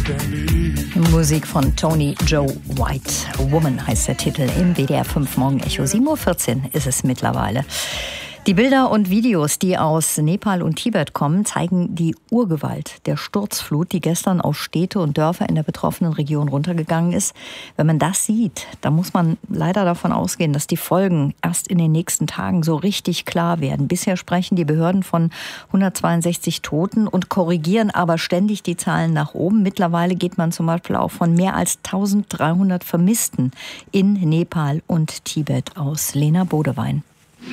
Musik von Tony Joe White. Woman heißt der Titel im WDR 5 Morgenecho. 7:14 Uhr ist es mittlerweile. Die Bilder und Videos, die aus Nepal und Tibet kommen, zeigen die Urgewalt der Sturzflut, die gestern auf Städte und Dörfer in der betroffenen Region runtergegangen ist. Wenn man das sieht, dann muss man leider davon ausgehen, dass die Folgen erst in den nächsten Tagen so richtig klar werden. Bisher sprechen die Behörden von 162 Toten und korrigieren aber ständig die Zahlen nach oben. Mittlerweile geht man zum Beispiel auch von mehr als 1300 Vermissten in Nepal und Tibet aus. Lena Bodewein.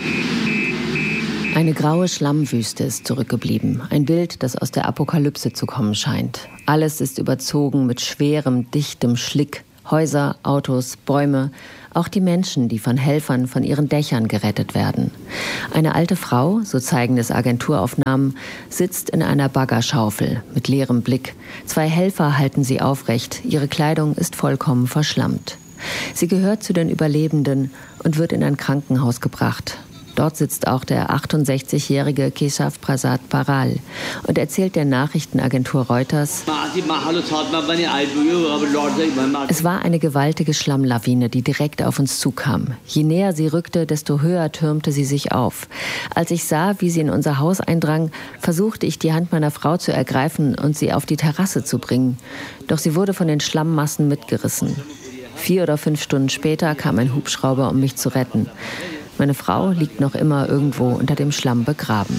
Eine graue Schlammwüste ist zurückgeblieben. Ein Bild, das aus der Apokalypse zu kommen scheint. Alles ist überzogen mit schwerem, dichtem Schlick. Häuser, Autos, Bäume, auch die Menschen, die von Helfern von ihren Dächern gerettet werden. Eine alte Frau, so zeigen es Agenturaufnahmen, sitzt in einer Baggerschaufel mit leerem Blick. 2 Helfer halten sie aufrecht. Ihre Kleidung ist vollkommen verschlammt. Sie gehört zu den Überlebenden und wird in ein Krankenhaus gebracht. Dort sitzt auch der 68-jährige Keshav Prasad Paral und erzählt der Nachrichtenagentur Reuters: Es war eine gewaltige Schlammlawine, die direkt auf uns zukam. Je näher sie rückte, desto höher türmte sie sich auf. Als ich sah, wie sie in unser Haus eindrang, versuchte ich, die Hand meiner Frau zu ergreifen und sie auf die Terrasse zu bringen. Doch sie wurde von den Schlammmassen mitgerissen. 4 oder 5 Stunden später kam ein Hubschrauber, um mich zu retten. Meine Frau liegt noch immer irgendwo unter dem Schlamm begraben.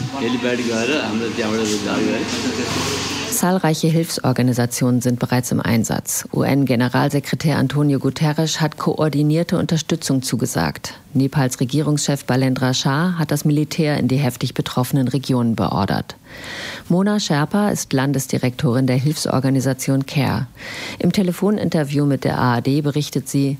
Zahlreiche Hilfsorganisationen sind bereits im Einsatz. UN-Generalsekretär Antonio Guterres hat koordinierte Unterstützung zugesagt. Nepals Regierungschef Balendra Shah hat das Militär in die heftig betroffenen Regionen beordert. Mona Sherpa ist Landesdirektorin der Hilfsorganisation CARE. Im Telefoninterview mit der ARD berichtet sie: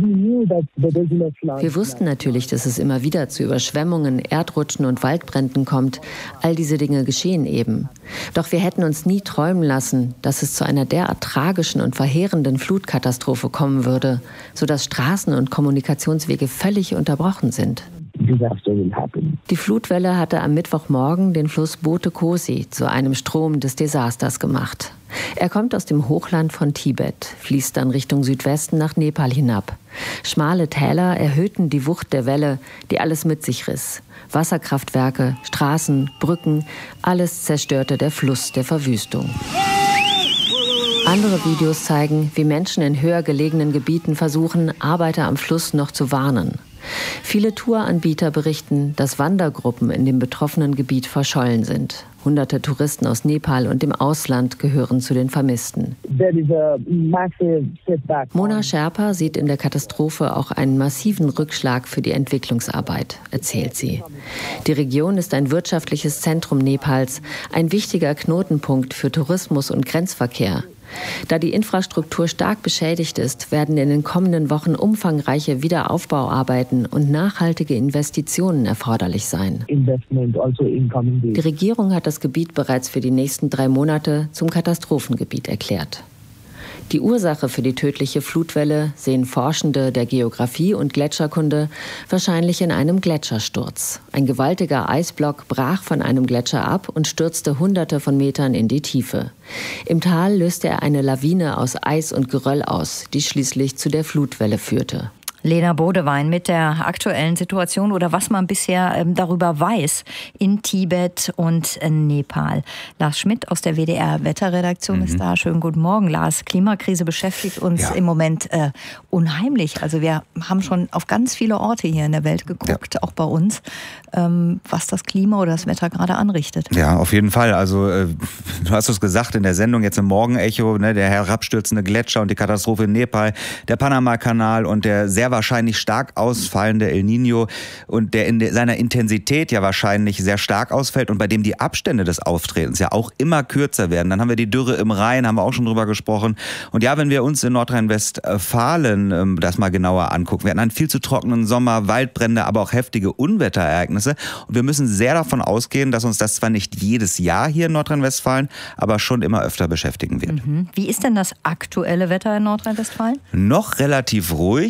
Wir wussten natürlich, dass es immer wieder zu Überschwemmungen, Erdrutschen und Waldbränden kommt. All diese Dinge geschehen eben. Doch wir hätten uns nie träumen lassen, dass es zu einer derart tragischen und verheerenden Flutkatastrophe kommen würde, sodass Straßen und Kommunikationswege völlig unterbrochen sind. Die Flutwelle hatte am Mittwochmorgen den Fluss Bote Kosi zu einem Strom des Desasters gemacht. Er kommt aus dem Hochland von Tibet, fließt dann Richtung Südwesten nach Nepal hinab. Schmale Täler erhöhten die Wucht der Welle, die alles mit sich riss. Wasserkraftwerke, Straßen, Brücken, alles zerstörte der Fluss der Verwüstung. Andere Videos zeigen, wie Menschen in höher gelegenen Gebieten versuchen, Arbeiter am Fluss noch zu warnen. Viele Touranbieter berichten, dass Wandergruppen in dem betroffenen Gebiet verschollen sind. Hunderte Touristen aus Nepal und dem Ausland gehören zu den Vermissten. Mona Sherpa sieht in der Katastrophe auch einen massiven Rückschlag für die Entwicklungsarbeit, erzählt sie. Die Region ist ein wirtschaftliches Zentrum Nepals, ein wichtiger Knotenpunkt für Tourismus und Grenzverkehr. Da die Infrastruktur stark beschädigt ist, werden in den kommenden Wochen umfangreiche Wiederaufbauarbeiten und nachhaltige Investitionen erforderlich sein. Die Regierung hat das Gebiet bereits für die nächsten 3 Monate zum Katastrophengebiet erklärt. Die Ursache für die tödliche Flutwelle sehen Forschende der Geographie und Gletscherkunde wahrscheinlich in einem Gletschersturz. Ein gewaltiger Eisblock brach von einem Gletscher ab und stürzte Hunderte von Metern in die Tiefe. Im Tal löste er eine Lawine aus Eis und Geröll aus, die schließlich zu der Flutwelle führte. Lena Bodewein mit der aktuellen Situation oder was man bisher darüber weiß in Tibet und Nepal. Lars Schmidt aus der WDR-Wetterredaktion ist da. Schönen guten Morgen, Lars. Klimakrise beschäftigt uns im Moment unheimlich. Also wir haben schon auf ganz viele Orte hier in der Welt geguckt, auch bei uns, was das Klima oder das Wetter gerade anrichtet. Ja, auf jeden Fall. Also du hast es gesagt in der Sendung jetzt im Morgenecho, ne, der herabstürzende Gletscher und die Katastrophe in Nepal, der Panama-Kanal und der sehr wahrscheinlich stark ausfallende El Niño und der in seiner Intensität ja wahrscheinlich sehr stark ausfällt und bei dem die Abstände des Auftretens ja auch immer kürzer werden. Dann haben wir die Dürre im Rhein, haben wir auch schon drüber gesprochen. Und ja, wenn wir uns in Nordrhein-Westfalen das mal genauer angucken, wir hatten einen viel zu trockenen Sommer, Waldbrände, aber auch heftige Unwetterereignisse. Und wir müssen sehr davon ausgehen, dass uns das zwar nicht jedes Jahr hier in Nordrhein-Westfalen, aber schon immer öfter beschäftigen wird. Wie ist denn das aktuelle Wetter in Nordrhein-Westfalen? Noch relativ ruhig. Also wir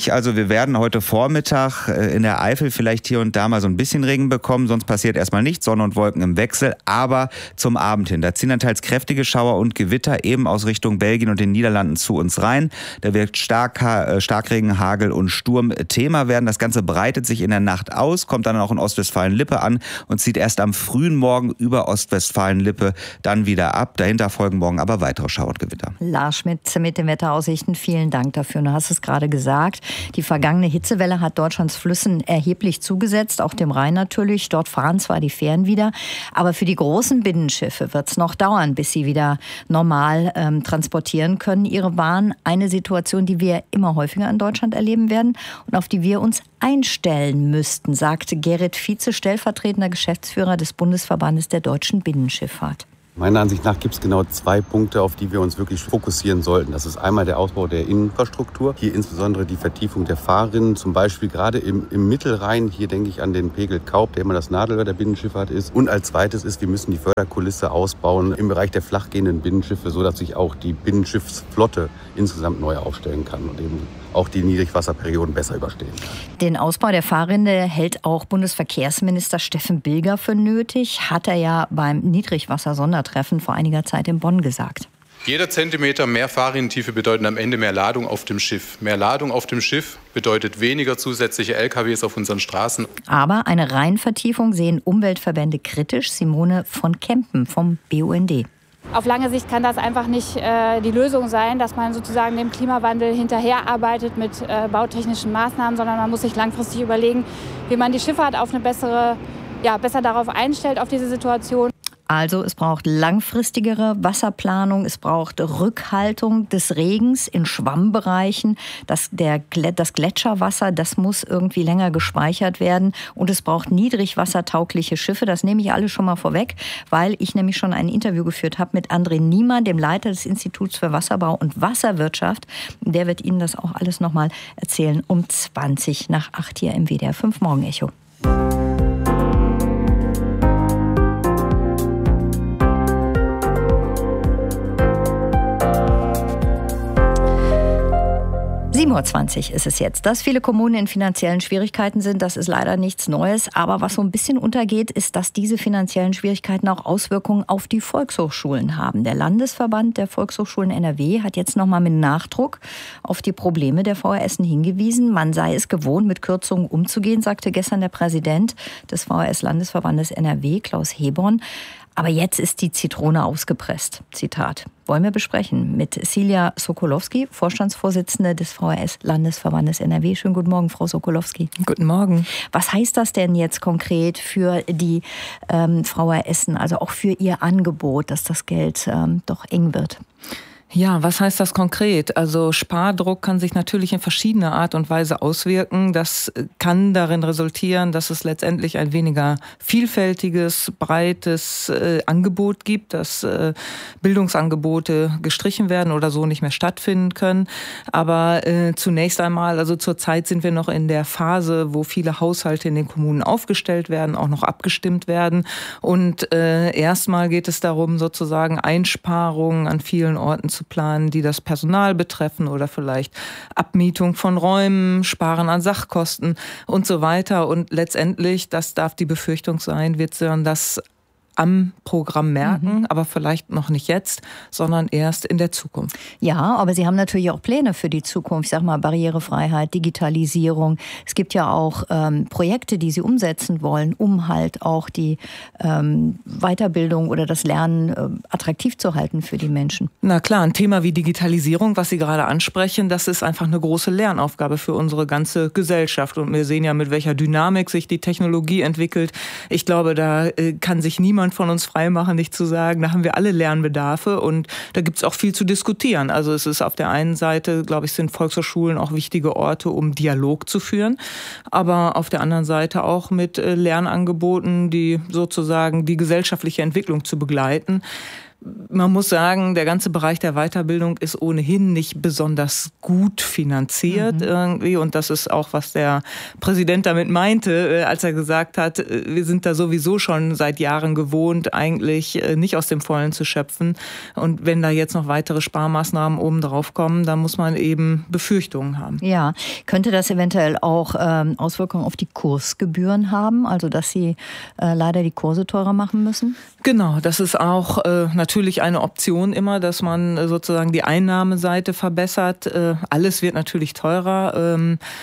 wir werden heute Vormittag in der Eifel vielleicht hier und da mal so ein bisschen Regen bekommen, sonst passiert erstmal nichts, Sonne und Wolken im Wechsel, aber zum Abend hin, da ziehen dann teils kräftige Schauer und Gewitter eben aus Richtung Belgien und den Niederlanden zu uns rein. Da wird Starkregen, Hagel und Sturm Thema werden. Das Ganze breitet sich in der Nacht aus, kommt dann auch in Ostwestfalen-Lippe an und zieht erst am frühen Morgen über Ostwestfalen-Lippe dann wieder ab. Dahinter folgen morgen aber weitere Schauer und Gewitter. Lars Schmidt mit den Wetteraussichten, vielen Dank dafür. Du hast es gerade gesagt, die vergangene Hitzewelle hat Deutschlands Flüssen erheblich zugesetzt, auch dem Rhein natürlich. Dort fahren zwar die Fähren wieder, aber für die großen Binnenschiffe wird es noch dauern, bis sie wieder normal transportieren können ihre Waren. Eine Situation, die wir immer häufiger in Deutschland erleben werden und auf die wir uns einstellen müssten, sagte Gerrit Vize, stellvertretender Geschäftsführer des Bundesverbandes der deutschen Binnenschifffahrt. Meiner Ansicht nach gibt es genau 2 Punkte, auf die wir uns wirklich fokussieren sollten. Das ist einmal der Ausbau der Infrastruktur, hier insbesondere die Vertiefung der Fahrrinnen, zum Beispiel gerade im Mittelrhein. Hier denke ich an den Pegel Kaub, der immer das Nadelöhr der Binnenschifffahrt ist. Und als zweites ist, wir müssen die Förderkulisse ausbauen im Bereich der flachgehenden Binnenschiffe, sodass sich auch die Binnenschiffsflotte insgesamt neu aufstellen kann und eben auch die Niedrigwasserperioden besser überstehen kann. Den Ausbau der Fahrrinne hält auch Bundesverkehrsminister Steffen Bilger für nötig, hat er ja beim Niedrigwasser-Sondertreffen vor einiger Zeit in Bonn gesagt. Jeder Zentimeter mehr Fahrrinnentiefe bedeutet am Ende mehr Ladung auf dem Schiff. Mehr Ladung auf dem Schiff bedeutet weniger zusätzliche LKWs auf unseren Straßen. Aber eine Rheinvertiefung sehen Umweltverbände kritisch. Simone von Kempen vom BUND. Auf lange Sicht kann das einfach nicht die Lösung sein, dass man sozusagen dem Klimawandel hinterherarbeitet mit bautechnischen Maßnahmen, sondern man muss sich langfristig überlegen, wie man die Schifffahrt auf eine besser darauf einstellt, auf diese Situation. Also es braucht langfristigere Wasserplanung, es braucht Rückhaltung des Regens in Schwammbereichen. Das Gletscherwasser, das muss irgendwie länger gespeichert werden. Und es braucht niedrigwassertaugliche Schiffe. Das nehme ich alles schon mal vorweg, weil ich nämlich schon ein Interview geführt habe mit André Niemann, dem Leiter des Instituts für Wasserbau und Wasserwirtschaft. Der wird Ihnen das auch alles noch mal erzählen um 7:20 hier im WDR 5 Morgenecho. Uhr ist es jetzt. Dass viele Kommunen in finanziellen Schwierigkeiten sind, das ist leider nichts Neues. Aber was so ein bisschen untergeht, ist, dass diese finanziellen Schwierigkeiten auch Auswirkungen auf die Volkshochschulen haben. Der Landesverband der Volkshochschulen NRW hat jetzt nochmal mit Nachdruck auf die Probleme der VHS hingewiesen. Man sei es gewohnt, mit Kürzungen umzugehen, sagte gestern der Präsident des VHS-Landesverbandes NRW, Klaus Heborn. Aber jetzt ist die Zitrone ausgepresst. Zitat. Wollen wir besprechen mit Silja Sokolowski, Vorstandsvorsitzende des VHS-Landesverbandes NRW. Schönen guten Morgen, Frau Sokolowski. Guten Morgen. Was heißt das denn jetzt konkret für die VHS, also auch für Ihr Angebot, dass das Geld doch eng wird? Ja, was heißt das konkret? Also Spardruck kann sich natürlich in verschiedener Art und Weise auswirken. Das kann darin resultieren, dass es letztendlich ein weniger vielfältiges, breites Angebot gibt, dass Bildungsangebote gestrichen werden oder so nicht mehr stattfinden können. Aber zunächst einmal, also zurzeit sind wir noch in der Phase, wo viele Haushalte in den Kommunen aufgestellt werden, auch noch abgestimmt werden. Und erstmal geht es darum, sozusagen Einsparungen an vielen Orten zu planen, die das Personal betreffen oder vielleicht Abmietung von Räumen, Sparen an Sachkosten und so weiter. Und letztendlich, das darf die Befürchtung sein, wird dann das am Programm merken, aber vielleicht noch nicht jetzt, sondern erst in der Zukunft. Ja, aber Sie haben natürlich auch Pläne für die Zukunft. Ich sag mal Barrierefreiheit, Digitalisierung. Es gibt ja auch Projekte, die Sie umsetzen wollen, um halt auch die Weiterbildung oder das Lernen attraktiv zu halten für die Menschen. Na klar, ein Thema wie Digitalisierung, was Sie gerade ansprechen, das ist einfach eine große Lernaufgabe für unsere ganze Gesellschaft. Und wir sehen ja, mit welcher Dynamik sich die Technologie entwickelt. Ich glaube, da kann sich niemand von uns freimachen, nicht zu sagen, da haben wir alle Lernbedarfe und da gibt es auch viel zu diskutieren. Also es ist auf der einen Seite, glaube ich, sind Volkshochschulen auch wichtige Orte, um Dialog zu führen, aber auf der anderen Seite auch mit Lernangeboten, die sozusagen die gesellschaftliche Entwicklung zu begleiten. Man muss sagen, der ganze Bereich der Weiterbildung ist ohnehin nicht besonders gut finanziert irgendwie. Und das ist auch, was der Präsident damit meinte, als er gesagt hat, wir sind da sowieso schon seit Jahren gewohnt, eigentlich nicht aus dem Vollen zu schöpfen. Und wenn da jetzt noch weitere Sparmaßnahmen oben drauf kommen, dann muss man eben Befürchtungen haben. Ja, könnte das eventuell auch Auswirkungen auf die Kursgebühren haben? Also, dass Sie leider die Kurse teurer machen müssen? Genau, das ist auch natürlich eine Option immer, dass man sozusagen die Einnahmeseite verbessert. Alles wird natürlich teurer,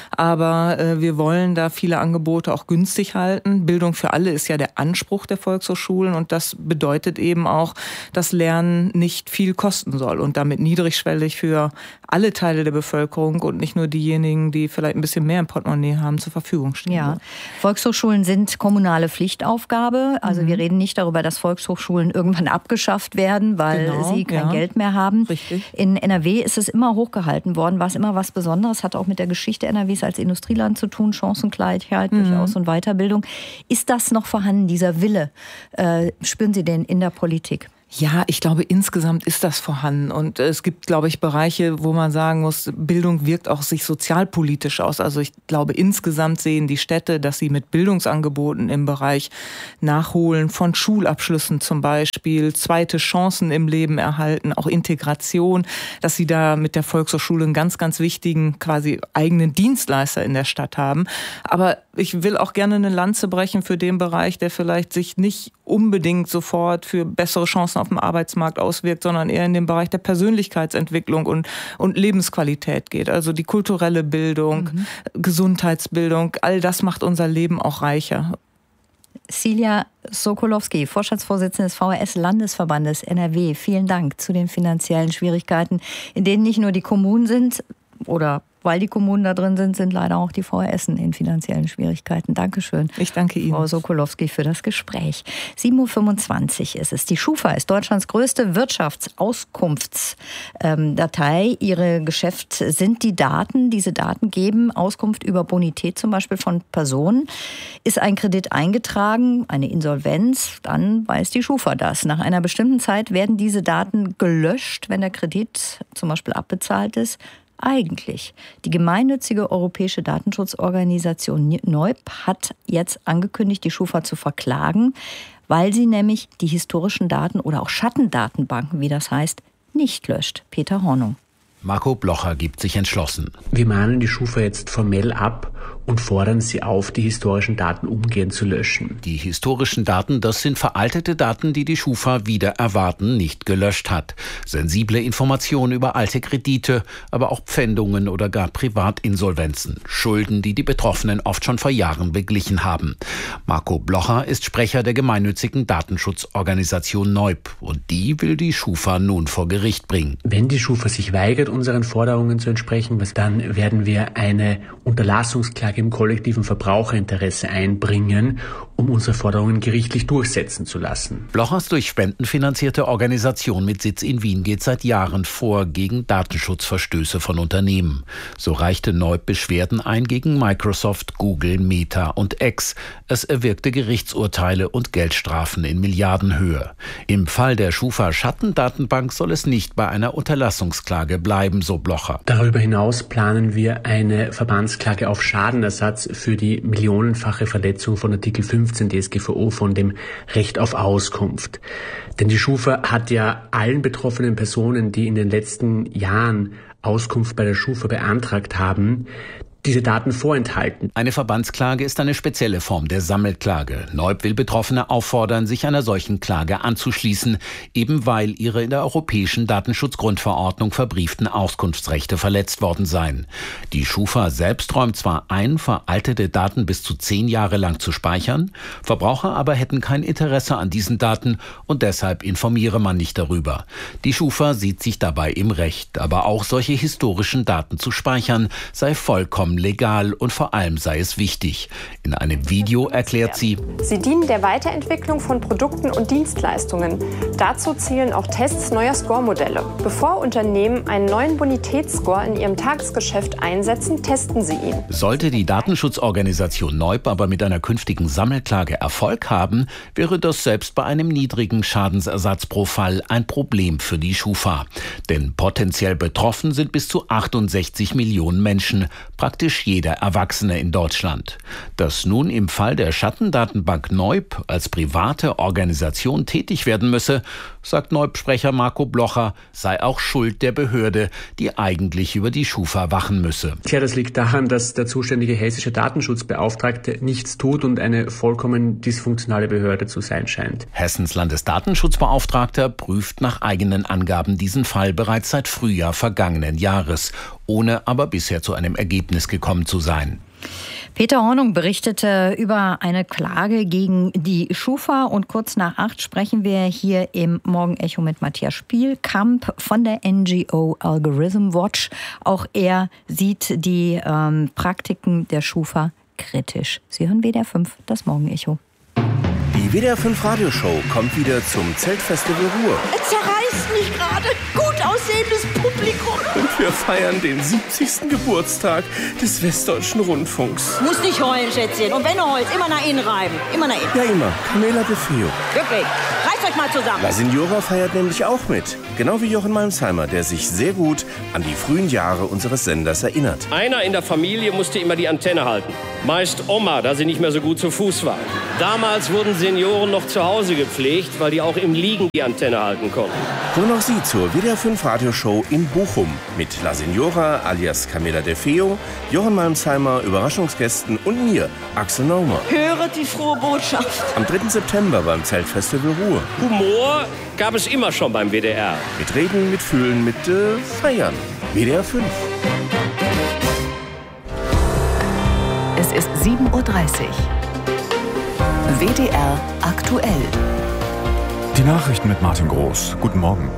aber wir wollen da viele Angebote auch günstig halten. Bildung für alle ist ja der Anspruch der Volkshochschulen und das bedeutet eben auch, dass Lernen nicht viel kosten soll und damit niedrigschwellig für alle Teile der Bevölkerung und nicht nur diejenigen, die vielleicht ein bisschen mehr im Portemonnaie haben, zur Verfügung stehen. Ja, Volkshochschulen sind kommunale Pflichtaufgabe. Also wir reden nicht darüber, dass Volkshochschulen irgendwann abgeschafft werden, weil sie kein Geld mehr haben. Richtig. In NRW ist es immer hochgehalten worden, war es immer was Besonderes, hat auch mit der Geschichte NRWs als Industrieland zu tun, Chancengleichheit durchaus und Weiterbildung. Ist das noch vorhanden, dieser Wille? Spüren Sie den in der Politik? Ja, ich glaube, insgesamt ist das vorhanden. Und es gibt, glaube ich, Bereiche, wo man sagen muss, Bildung wirkt auch sich sozialpolitisch aus. Also ich glaube, insgesamt sehen die Städte, dass sie mit Bildungsangeboten im Bereich Nachholen von Schulabschlüssen zum Beispiel, zweite Chancen im Leben erhalten, auch Integration, dass sie da mit der Volkshochschule einen ganz, ganz wichtigen quasi eigenen Dienstleister in der Stadt haben. Aber ich will auch gerne eine Lanze brechen für den Bereich, der vielleicht sich nicht unbedingt sofort für bessere Chancen auf dem Arbeitsmarkt auswirkt, sondern eher in den Bereich der Persönlichkeitsentwicklung und Lebensqualität geht. Also die kulturelle Bildung, Gesundheitsbildung, all das macht unser Leben auch reicher. Silja Sokolowski, Vorstandsvorsitzende des VHS-Landesverbandes NRW. Vielen Dank zu den finanziellen Schwierigkeiten, in denen nicht nur die Kommunen sind oder weil die Kommunen da drin sind leider auch die VHSen in finanziellen Schwierigkeiten. Dankeschön. Ich danke Ihnen. Frau Sokolowski für das Gespräch. 7.25 Uhr ist es. Die Schufa ist Deutschlands größte Wirtschaftsauskunftsdatei. Ihre Geschäft sind die Daten. Diese Daten geben Auskunft über Bonität zum Beispiel von Personen. Ist ein Kredit eingetragen, eine Insolvenz, dann weiß die Schufa das. Nach einer bestimmten Zeit werden diese Daten gelöscht, wenn der Kredit zum Beispiel abbezahlt ist. Eigentlich. Die gemeinnützige europäische Datenschutzorganisation NEUB hat jetzt angekündigt, die Schufa zu verklagen, weil sie nämlich die historischen Daten oder auch Schattendatenbanken, wie das heißt, nicht löscht. Peter Hornung. Marco Blocher gibt sich entschlossen. Wir mahnen die Schufa jetzt formell ab und fordern sie auf, die historischen Daten umgehend zu löschen. Die historischen Daten, das sind veraltete Daten, die die Schufa wider Erwarten nicht gelöscht hat. Sensible Informationen über alte Kredite, aber auch Pfändungen oder gar Privatinsolvenzen. Schulden, die die Betroffenen oft schon vor Jahren beglichen haben. Marco Blocher ist Sprecher der gemeinnützigen Datenschutzorganisation NEUB. Und die will die Schufa nun vor Gericht bringen. Wenn die Schufa sich weigert, unseren Forderungen zu entsprechen, dann werden wir eine Unterlassungsklage im kollektiven Verbraucherinteresse einbringen, um unsere Forderungen gerichtlich durchsetzen zu lassen. Blochers durch Spenden finanzierte Organisation mit Sitz in Wien geht seit Jahren vor gegen Datenschutzverstöße von Unternehmen. So reichte NEUB Beschwerden ein gegen Microsoft, Google, Meta und X. Es erwirkte Gerichtsurteile und Geldstrafen in Milliardenhöhe. Im Fall der Schufa Schattendatenbank soll es nicht bei einer Unterlassungsklage bleiben, so Blocher. Darüber hinaus planen wir eine Verbandsklage auf Schadenersatz für die millionenfache Verletzung von Artikel 15 DSGVO von dem Recht auf Auskunft. Denn die Schufa hat ja allen betroffenen Personen, die in den letzten Jahren Auskunft bei der Schufa beantragt haben, diese Daten vorenthalten. Eine Verbandsklage ist eine spezielle Form der Sammelklage. NEUB will Betroffene auffordern, sich einer solchen Klage anzuschließen, eben weil ihre in der Europäischen Datenschutzgrundverordnung verbrieften Auskunftsrechte verletzt worden seien. Die Schufa selbst räumt zwar ein, veraltete Daten bis zu 10 Jahre lang zu speichern, Verbraucher aber hätten kein Interesse an diesen Daten und deshalb informiere man nicht darüber. Die Schufa sieht sich dabei im Recht, aber auch solche historischen Daten zu speichern sei vollkommen allem legal und vor allem sei es wichtig. In einem Video erklärt sie: Sie dienen der Weiterentwicklung von Produkten und Dienstleistungen. Dazu zählen auch Tests neuer Score-Modelle. Bevor Unternehmen einen neuen Bonitätsscore in ihrem Tagesgeschäft einsetzen, testen sie ihn. Sollte die Datenschutzorganisation Neub aber mit einer künftigen Sammelklage Erfolg haben, wäre das selbst bei einem niedrigen Schadensersatz pro Fall ein Problem für die Schufa. Denn potenziell betroffen sind bis zu 68 Millionen Menschen, praktisch jeder Erwachsene in Deutschland. Dass nun im Fall der Schattendatenbank Neub als private Organisation tätig werden müsse, sagt Neub-Sprecher Marco Blocher, sei auch Schuld der Behörde, die eigentlich über die Schufa wachen müsse. Tja, das liegt daran, dass der zuständige hessische Datenschutzbeauftragte nichts tut und eine vollkommen dysfunktionale Behörde zu sein scheint. Hessens Landesdatenschutzbeauftragter prüft nach eigenen Angaben diesen Fall bereits seit Frühjahr vergangenen Jahres, ohne aber bisher zu einem Ergebnis gekommen zu sein. Peter Hornung berichtete über eine Klage gegen die Schufa und kurz nach 8 sprechen wir hier im Morgenecho mit Matthias Spielkamp von der NGO Algorithm Watch. Auch er sieht die Praktiken der Schufa kritisch. Sie hören WDR 5, das Morgenecho. Die WDR 5 Radioshow kommt wieder zum Zeltfestival Ruhr. Es zerreißt mich gerade. Gut aussehendes Publikum. Und wir feiern den 70. Geburtstag des Westdeutschen Rundfunks. Muss nicht heulen, Schätzchen. Und wenn du heulst, immer nach innen reiben. Immer nach innen. Ja, immer. Camela de Feo. Wirklich. Reißt euch mal zusammen. La Signora feiert nämlich auch mit. Genau wie Jochen Malmsheimer, der sich sehr gut an die frühen Jahre unseres Senders erinnert. Einer in der Familie musste immer die Antenne halten. Meist Oma, da sie nicht mehr so gut zu Fuß war. Damals wurden Senioren noch zu Hause gepflegt, weil die auch im Liegen die Antenne halten konnten. Kommen auch Sie zur WDR 5 Radioshow in Bochum mit La Signora alias Camela de Feo, Jochen Malmsheimer, Überraschungsgästen und mir, Axel Naumer. Höret die frohe Botschaft. Am 3. September beim Zeltfestival Ruhr. Humor gab es immer schon beim WDR. Mit Reden, mit Fühlen, mit Feiern. WDR 5. Es ist 7:30 Uhr. WDR aktuell. Die Nachrichten mit Martin Groß. Guten Morgen.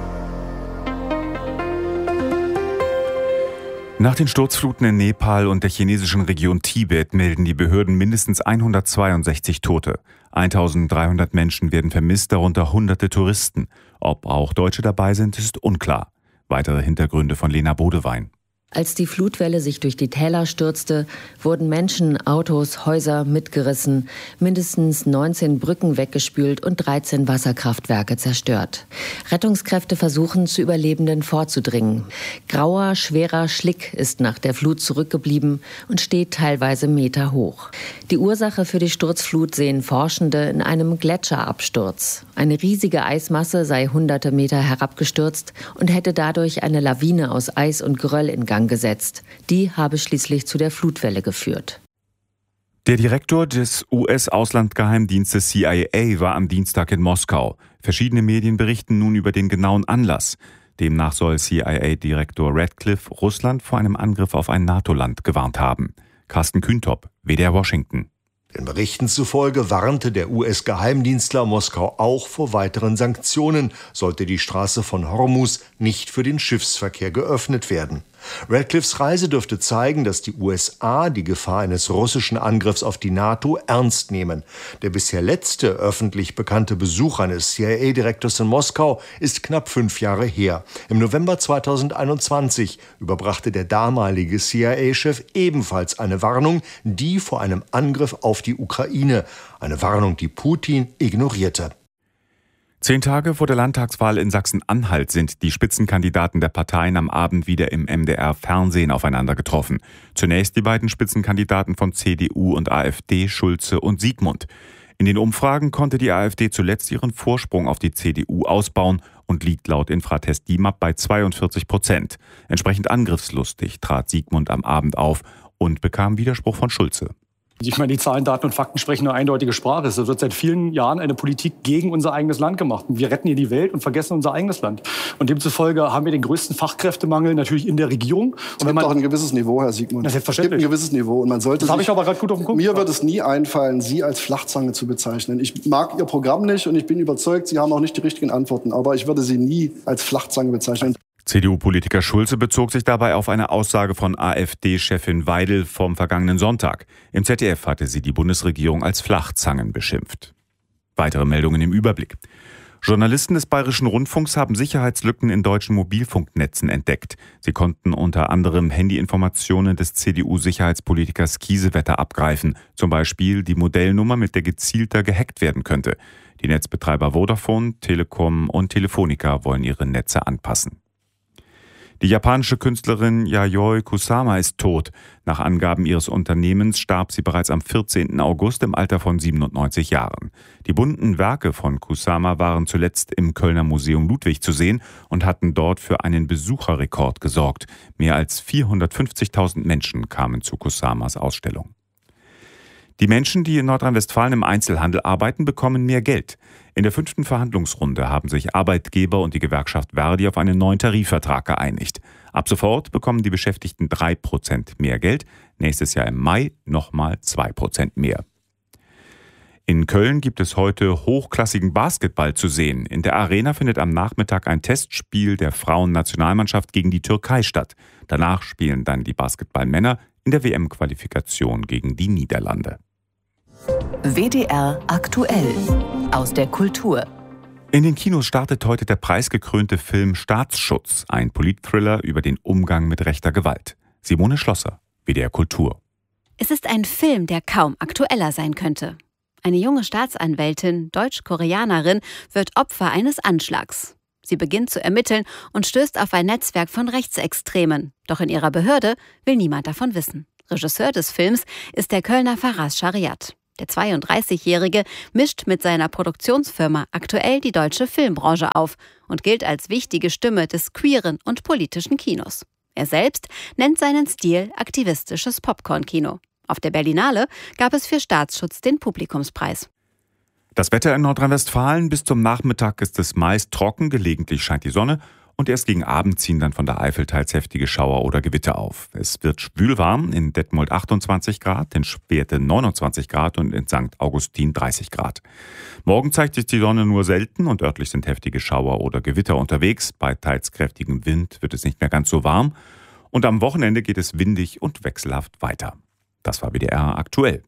Nach den Sturzfluten in Nepal und der chinesischen Region Tibet melden die Behörden mindestens 162 Tote. 1300 Menschen werden vermisst, darunter hunderte Touristen. Ob auch Deutsche dabei sind, ist unklar. Weitere Hintergründe von Lena Bodewein. Als die Flutwelle sich durch die Täler stürzte, wurden Menschen, Autos, Häuser mitgerissen, mindestens 19 Brücken weggespült und 13 Wasserkraftwerke zerstört. Rettungskräfte versuchen, zu Überlebenden vorzudringen. Grauer, schwerer Schlick ist nach der Flut zurückgeblieben und steht teilweise Meter hoch. Die Ursache für die Sturzflut sehen Forschende in einem Gletscherabsturz. Eine riesige Eismasse sei hunderte Meter herabgestürzt und hätte dadurch eine Lawine aus Eis und Geröll in Gang gesetzt. Die habe schließlich zu der Flutwelle geführt. Der Direktor des US-Auslandsgeheimdienstes CIA war am Dienstag in Moskau. Verschiedene Medien berichten nun über den genauen Anlass. Demnach soll CIA-Direktor Radcliffe Russland vor einem Angriff auf ein NATO-Land gewarnt haben. Carsten Kühntop, WDR Washington. Den Berichten zufolge warnte der US-Geheimdienstler Moskau auch vor weiteren Sanktionen, sollte die Straße von Hormuz nicht für den Schiffsverkehr geöffnet werden. Radcliffes Reise dürfte zeigen, dass die USA die Gefahr eines russischen Angriffs auf die NATO ernst nehmen. Der bisher letzte öffentlich bekannte Besuch eines CIA-Direktors in Moskau ist knapp 5 Jahre her. Im November 2021 überbrachte der damalige CIA-Chef ebenfalls eine Warnung, die vor einem Angriff auf die Ukraine. Eine Warnung, die Putin ignorierte. 10 Tage vor der Landtagswahl in Sachsen-Anhalt sind die Spitzenkandidaten der Parteien am Abend wieder im MDR-Fernsehen aufeinander getroffen. Zunächst die beiden Spitzenkandidaten von CDU und AfD, Schulze und Siegmund. In den Umfragen konnte die AfD zuletzt ihren Vorsprung auf die CDU ausbauen und liegt laut Infratest DIMAP bei 42%. Entsprechend angriffslustig trat Siegmund am Abend auf und bekam Widerspruch von Schulze. Ich meine, die Zahlen, Daten und Fakten sprechen eine eindeutige Sprache. Es wird seit vielen Jahren eine Politik gegen unser eigenes Land gemacht. Wir retten hier die Welt und vergessen unser eigenes Land. Und demzufolge haben wir den größten Fachkräftemangel natürlich in der Regierung. Es gibt auch ein gewisses Niveau, Herr Siegmund. Das selbstverständlich. Es gibt ein gewisses Niveau. Und man sollte das habe ich aber gerade gut auf dem Punkt. Mir wird es nie einfallen, Sie als Flachzange zu bezeichnen. Ich mag Ihr Programm nicht und ich bin überzeugt, Sie haben auch nicht die richtigen Antworten. Aber ich würde Sie nie als Flachzange bezeichnen. CDU-Politiker Schulze bezog sich dabei auf eine Aussage von AfD-Chefin Weidel vom vergangenen Sonntag. Im ZDF hatte sie die Bundesregierung als Flachzangen beschimpft. Weitere Meldungen im Überblick. Journalisten des Bayerischen Rundfunks haben Sicherheitslücken in deutschen Mobilfunknetzen entdeckt. Sie konnten unter anderem Handyinformationen des CDU-Sicherheitspolitikers Kiesewetter abgreifen, zum Beispiel die Modellnummer, mit der gezielter gehackt werden könnte. Die Netzbetreiber Vodafone, Telekom und Telefonica wollen ihre Netze anpassen. Die japanische Künstlerin Yayoi Kusama ist tot. Nach Angaben ihres Unternehmens starb sie bereits am 14. August im Alter von 97 Jahren. Die bunten Werke von Kusama waren zuletzt im Kölner Museum Ludwig zu sehen und hatten dort für einen Besucherrekord gesorgt. Mehr als 450.000 Menschen kamen zu Kusamas Ausstellung. Die Menschen, die in Nordrhein-Westfalen im Einzelhandel arbeiten, bekommen mehr Geld. In der 5. Verhandlungsrunde haben sich Arbeitgeber und die Gewerkschaft Verdi auf einen neuen Tarifvertrag geeinigt. Ab sofort bekommen die Beschäftigten 3% mehr Geld, nächstes Jahr im Mai nochmal 2% mehr. In Köln gibt es heute hochklassigen Basketball zu sehen. In der Arena findet am Nachmittag ein Testspiel der Frauennationalmannschaft gegen die Türkei statt. Danach spielen dann die Basketballmänner in der WM-Qualifikation gegen die Niederlande. WDR aktuell aus der Kultur. In den Kinos startet heute der preisgekrönte Film Staatsschutz, ein Politthriller über den Umgang mit rechter Gewalt. Simone Schlosser, WDR Kultur. Es ist ein Film, der kaum aktueller sein könnte. Eine junge Staatsanwältin, Deutsch-Koreanerin, wird Opfer eines Anschlags. Sie beginnt zu ermitteln und stößt auf ein Netzwerk von Rechtsextremen. Doch in ihrer Behörde will niemand davon wissen. Regisseur des Films ist der Kölner Faraz Shariat. Der 32-Jährige mischt mit seiner Produktionsfirma aktuell die deutsche Filmbranche auf und gilt als wichtige Stimme des queeren und politischen Kinos. Er selbst nennt seinen Stil aktivistisches Popcorn-Kino. Auf der Berlinale gab es für Staatsschutz den Publikumspreis. Das Wetter in Nordrhein-Westfalen: bis zum Nachmittag ist es meist trocken, gelegentlich scheint die Sonne und erst gegen Abend ziehen dann von der Eifel teils heftige Schauer oder Gewitter auf. Es wird schwülwarm, in Detmold 28 Grad, in Schwerte 29 Grad und in St. Augustin 30 Grad. Morgen zeigt sich die Sonne nur selten und örtlich sind heftige Schauer oder Gewitter unterwegs. Bei teils kräftigem Wind wird es nicht mehr ganz so warm und am Wochenende geht es windig und wechselhaft weiter. Das war WDR aktuell.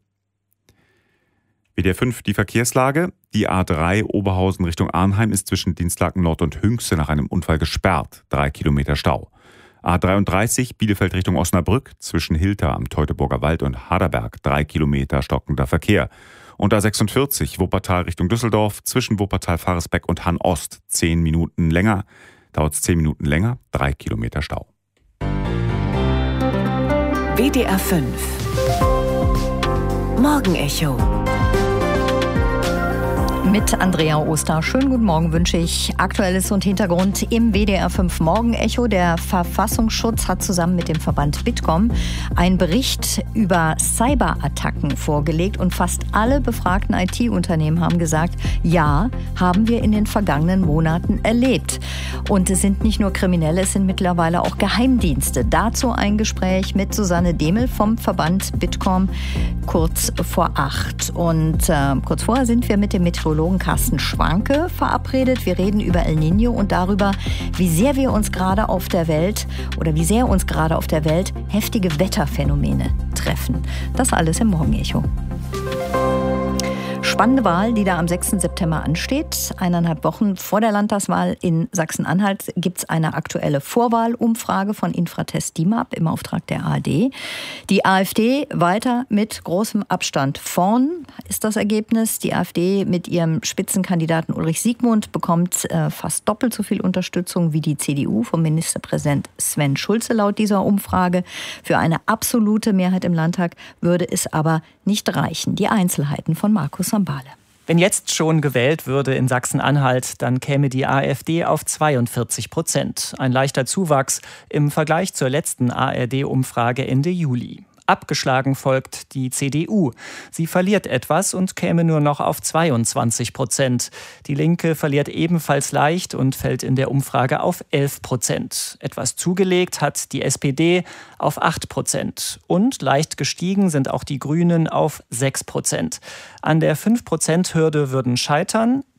WDR 5 die Verkehrslage. Die A3 Oberhausen Richtung Arnheim ist zwischen Dinslaken Nord und Hünxe nach einem Unfall gesperrt. 3 Kilometer Stau. A33 Bielefeld Richtung Osnabrück zwischen Hilter am Teutoburger Wald und Haderberg. 3 Kilometer stockender Verkehr. Und A46 Wuppertal Richtung Düsseldorf zwischen Wuppertal-Faresbeck und Hann-Ost. 10 Minuten länger. Dauert es 10 Minuten länger. 3 Kilometer Stau. WDR 5 Morgenecho mit Andrea Oster. Schönen guten Morgen wünsche ich. Aktuelles und Hintergrund im WDR 5 Morgenecho. Der Verfassungsschutz hat zusammen mit dem Verband Bitkom einen Bericht über Cyberattacken vorgelegt und fast alle befragten IT-Unternehmen haben gesagt, ja, haben wir in den vergangenen Monaten erlebt. Und es sind nicht nur Kriminelle, es sind mittlerweile auch Geheimdienste. Dazu ein Gespräch mit Susanne Demel vom Verband Bitkom kurz vor 8. Und kurz vorher sind wir mit dem Meteorologen Carsten Schwanke verabredet. Wir reden über El Niño und darüber, wie sehr uns gerade auf der Welt heftige Wetterphänomene treffen. Das alles im Morgenecho. Spannende Wahl, die da am 6. September ansteht. 1,5 Wochen vor der Landtagswahl in Sachsen-Anhalt gibt es eine aktuelle Vorwahlumfrage von Infratest DIMAP im Auftrag der ARD. Die AfD weiter mit großem Abstand vorn ist das Ergebnis. Die AfD mit ihrem Spitzenkandidaten Ulrich Siegmund bekommt fast doppelt so viel Unterstützung wie die CDU vom Ministerpräsident Sven Schulze laut dieser Umfrage. Für eine absolute Mehrheit im Landtag würde es aber nicht reichen. Die Einzelheiten von Markus Sambale. Wenn jetzt schon gewählt würde in Sachsen-Anhalt, dann käme die AfD auf 42%. Ein leichter Zuwachs im Vergleich zur letzten ARD-Umfrage Ende Juli. Abgeschlagen folgt die CDU. Sie verliert etwas und käme nur noch auf 22%. Die Linke verliert ebenfalls leicht und fällt in der Umfrage auf 11%. Etwas zugelegt hat die SPD auf 8%. Und leicht gestiegen sind auch die Grünen auf 6%. An der 5%-Hürde würden scheitern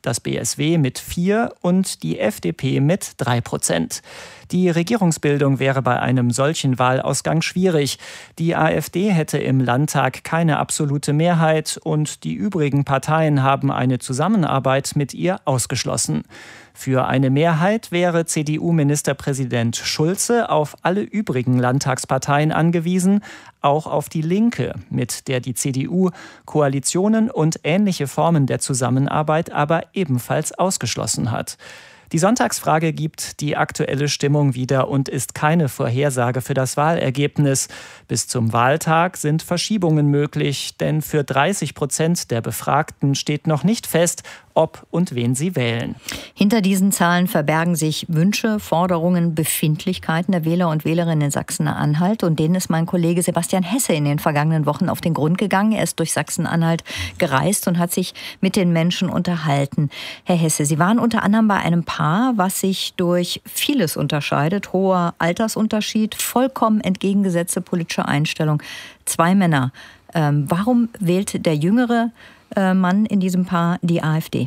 das BSW mit 4 und die FDP mit 3%. Die Regierungsbildung wäre bei einem solchen Wahlausgang schwierig. Die AfD hätte im Landtag keine absolute Mehrheit und die übrigen Parteien haben eine Zusammenarbeit mit ihr ausgeschlossen. Für eine Mehrheit wäre CDU-Ministerpräsident Schulze auf alle übrigen Landtagsparteien angewiesen, auch auf die Linke, mit der die CDU Koalitionen und ähnliche Formen der Zusammenarbeit aber ebenfalls ausgeschlossen hat. Die Sonntagsfrage gibt die aktuelle Stimmung wieder und ist keine Vorhersage für das Wahlergebnis. Bis zum Wahltag sind Verschiebungen möglich, denn für 30% der Befragten steht noch nicht fest, ob und wen sie wählen. Hinter diesen Zahlen verbergen sich Wünsche, Forderungen, Befindlichkeiten der Wähler und Wählerinnen in Sachsen-Anhalt. Und denen ist mein Kollege Sebastian Hesse in den vergangenen Wochen auf den Grund gegangen. Er ist durch Sachsen-Anhalt gereist und hat sich mit den Menschen unterhalten. Herr Hesse, Sie waren unter anderem bei einem Paar, was sich durch vieles unterscheidet. Hoher Altersunterschied, vollkommen entgegengesetzte politische Einstellung. 2 Männer. Warum wählt der jüngere Mann in diesem Paar die AfD?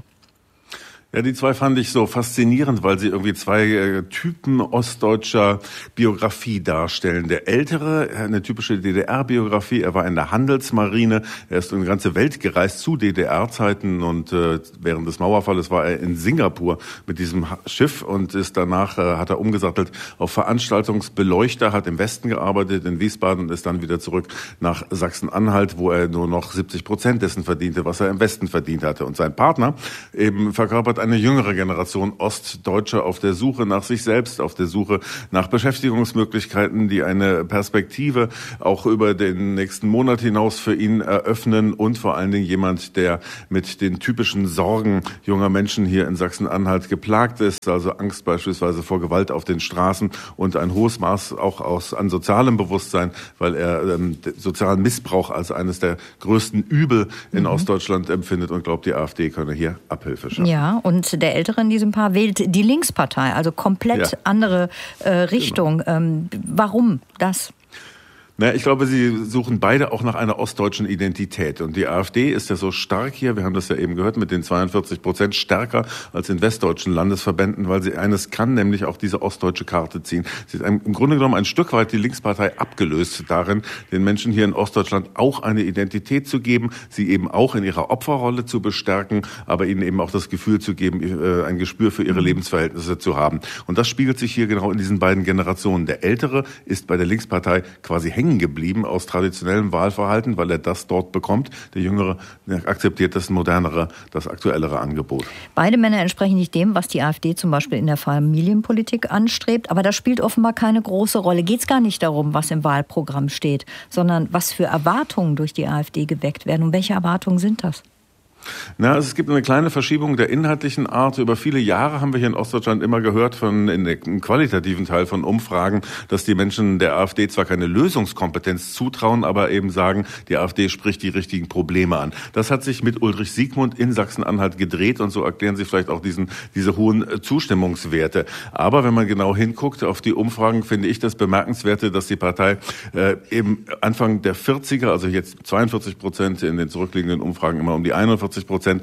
Ja, die 2 fand ich so faszinierend, weil sie irgendwie 2 Typen ostdeutscher Biografie darstellen. Der Ältere, eine typische DDR-Biografie, er war in der Handelsmarine, er ist in die ganze Welt gereist zu DDR-Zeiten und während des Mauerfalles war er in Singapur mit diesem Schiff und ist danach, hat er umgesattelt auf Veranstaltungsbeleuchter, hat im Westen gearbeitet, in Wiesbaden und ist dann wieder zurück nach Sachsen-Anhalt, wo er nur noch 70% dessen verdiente, was er im Westen verdient hatte. Und sein Partner eben verkörpert eine jüngere Generation Ostdeutsche auf der Suche nach sich selbst, auf der Suche nach Beschäftigungsmöglichkeiten, die eine Perspektive auch über den nächsten Monat hinaus für ihn eröffnen und vor allen Dingen jemand, der mit den typischen Sorgen junger Menschen hier in Sachsen-Anhalt geplagt ist, also Angst beispielsweise vor Gewalt auf den Straßen und ein hohes Maß auch an sozialem Bewusstsein, weil er sozialen Missbrauch als eines der größten Übel in Ostdeutschland empfindet und glaubt, die AfD könne hier Abhilfe schaffen. Ja, und der Ältere in diesem Paar wählt die Linkspartei, also komplett andere Richtung. Genau. Warum das? Na, ich glaube, sie suchen beide auch nach einer ostdeutschen Identität. Und die AfD ist ja so stark hier, wir haben das ja eben gehört, mit den 42% stärker als in westdeutschen Landesverbänden, weil sie eines kann, nämlich auch diese ostdeutsche Karte ziehen. Sie ist im Grunde genommen ein Stück weit die Linkspartei abgelöst darin, den Menschen hier in Ostdeutschland auch eine Identität zu geben, sie eben auch in ihrer Opferrolle zu bestärken, aber ihnen eben auch das Gefühl zu geben, ein Gespür für ihre Lebensverhältnisse zu haben. Und das spiegelt sich hier genau in diesen beiden Generationen. Der Ältere ist bei der Linkspartei quasi hängen geblieben aus traditionellem Wahlverhalten, weil er das dort bekommt. Der Jüngere akzeptiert das modernere, das aktuellere Angebot. Beide Männer entsprechen nicht dem, was die AfD zum Beispiel in der Familienpolitik anstrebt, aber das spielt offenbar keine große Rolle. Geht es gar nicht darum, was im Wahlprogramm steht, sondern was für Erwartungen durch die AfD geweckt werden. Und welche Erwartungen sind das? Na, es gibt eine kleine Verschiebung der inhaltlichen Art. Über viele Jahre haben wir hier in Ostdeutschland immer gehört im qualitativen Teil von Umfragen, dass die Menschen der AfD zwar keine Lösungskompetenz zutrauen, aber eben sagen, die AfD spricht die richtigen Probleme an. Das hat sich mit Ulrich Siegmund in Sachsen-Anhalt gedreht und so erklären sie vielleicht auch diese hohen Zustimmungswerte. Aber wenn man genau hinguckt auf die Umfragen, finde ich das Bemerkenswerte, dass die Partei eben Anfang der 40er, also jetzt 42% in den zurückliegenden Umfragen immer um die 41%,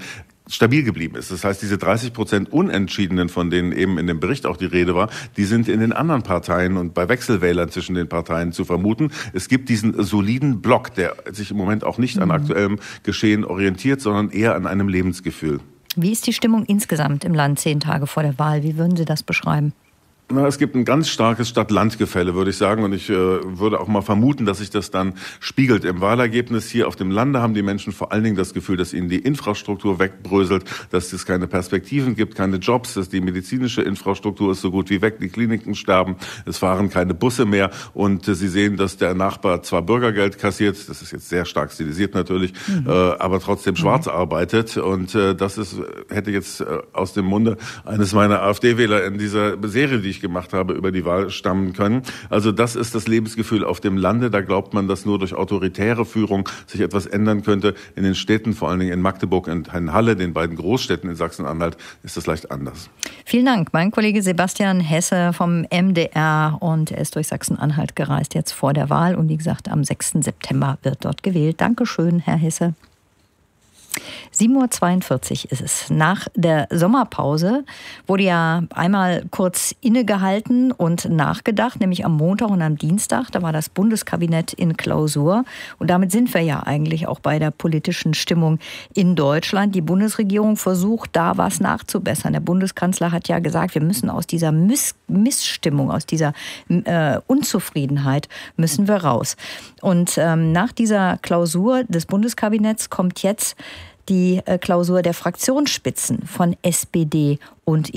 stabil geblieben ist. Das heißt, diese 30% Unentschiedenen, von denen eben in dem Bericht auch die Rede war, die sind in den anderen Parteien und bei Wechselwählern zwischen den Parteien zu vermuten. Es gibt diesen soliden Block, der sich im Moment auch nicht an aktuellem Geschehen orientiert, sondern eher an einem Lebensgefühl. Wie ist die Stimmung insgesamt im Land 10 Tage vor der Wahl? Wie würden Sie das beschreiben? Na, es gibt ein ganz starkes Stadt-Land-Gefälle, würde ich sagen. Und ich würde auch mal vermuten, dass sich das dann spiegelt im Wahlergebnis. Hier auf dem Lande haben die Menschen vor allen Dingen das Gefühl, dass ihnen die Infrastruktur wegbröselt, dass es keine Perspektiven gibt, keine Jobs, dass die medizinische Infrastruktur ist so gut wie weg, die Kliniken sterben, es fahren keine Busse mehr. Und sie sehen, dass der Nachbar zwar Bürgergeld kassiert, das ist jetzt sehr stark stilisiert natürlich, aber trotzdem schwarz arbeitet. Und das hätte jetzt aus dem Munde eines meiner AfD-Wähler in dieser Serie, die ich gemacht habe, über die Wahl stammen können. Also das ist das Lebensgefühl auf dem Lande. Da glaubt man, dass nur durch autoritäre Führung sich etwas ändern könnte. In den Städten, vor allen Dingen in Magdeburg und in Halle, den beiden Großstädten in Sachsen-Anhalt, ist das leicht anders. Vielen Dank. Mein Kollege Sebastian Hesse vom MDR und er ist durch Sachsen-Anhalt gereist jetzt vor der Wahl. Und wie gesagt, am 6. September wird dort gewählt. Dankeschön, Herr Hesse. 7:42 Uhr ist es. Nach der Sommerpause wurde ja einmal kurz innegehalten und nachgedacht, nämlich am Montag und am Dienstag. Da war das Bundeskabinett in Klausur. Und damit sind wir ja eigentlich auch bei der politischen Stimmung in Deutschland. Die Bundesregierung versucht, da was nachzubessern. Der Bundeskanzler hat ja gesagt, wir müssen aus dieser Missstimmung, aus dieser Unzufriedenheit müssen wir raus. Und nach dieser Klausur des Bundeskabinetts kommt jetzt die Klausur der Fraktionsspitzen von SPD und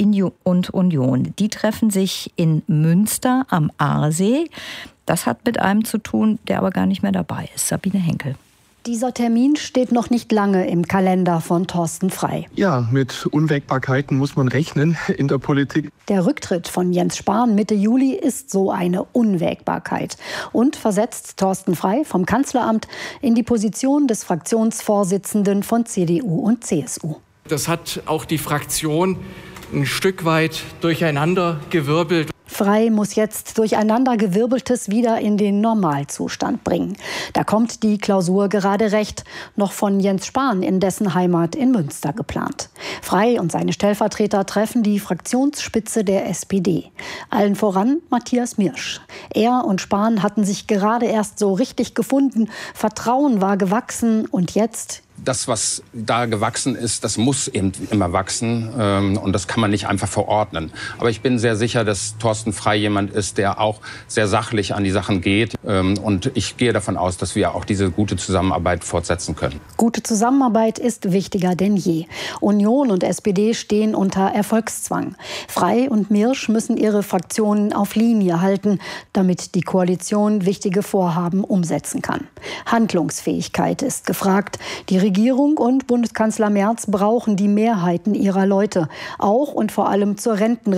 Union. Die treffen sich in Münster am Arsee. Das hat mit einem zu tun, der aber gar nicht mehr dabei ist. Sabine Henkel. Dieser Termin steht noch nicht lange im Kalender von Thorsten Frey. Ja, mit Unwägbarkeiten muss man rechnen in der Politik. Der Rücktritt von Jens Spahn Mitte Juli ist so eine Unwägbarkeit und versetzt Thorsten Frey vom Kanzleramt in die Position des Fraktionsvorsitzenden von CDU und CSU. Das hat auch die Fraktion ein Stück weit durcheinandergewirbelt. Frey muss jetzt Durcheinandergewirbeltes wieder in den Normalzustand bringen. Da kommt die Klausur gerade recht, noch von Jens Spahn in dessen Heimat in Münster geplant. Frey und seine Stellvertreter treffen die Fraktionsspitze der SPD. Allen voran Matthias Mirsch. Er und Spahn hatten sich gerade erst so richtig gefunden, Vertrauen war gewachsen und jetzt... Das, was da gewachsen ist, das muss eben immer wachsen und das kann man nicht einfach verordnen. Aber ich bin sehr sicher, dass Thorsten Frey jemand ist, der auch sehr sachlich an die Sachen geht und ich gehe davon aus, dass wir auch diese gute Zusammenarbeit fortsetzen können. Gute Zusammenarbeit ist wichtiger denn je. Union und SPD stehen unter Erfolgszwang. Frey und Mirsch müssen ihre Fraktionen auf Linie halten, damit die Koalition wichtige Vorhaben umsetzen kann. Handlungsfähigkeit ist gefragt. Die Regierung und Bundeskanzler Merz brauchen die Mehrheiten ihrer Leute, auch und vor allem zur Rentenreform.